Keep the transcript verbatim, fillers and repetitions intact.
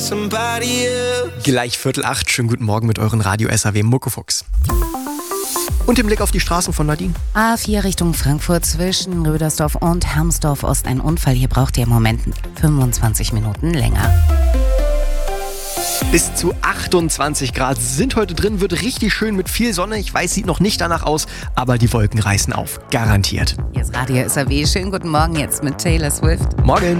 Gleich Viertel acht, schönen guten Morgen mit euren Radio S A W Muckefuchs. Und im Blick auf die Straßen von Nadine. A vier Richtung Frankfurt zwischen Rödersdorf und Hermsdorf Ost ein Unfall. Hier braucht ihr im Moment fünfundzwanzig Minuten länger. Bis zu achtundzwanzig Grad sind heute drin, wird richtig schön mit viel Sonne. Ich weiß, sieht noch nicht danach aus, aber die Wolken reißen auf. Garantiert. Hier ist Radio S A W. Schönen guten Morgen jetzt mit Taylor Swift. Morgen.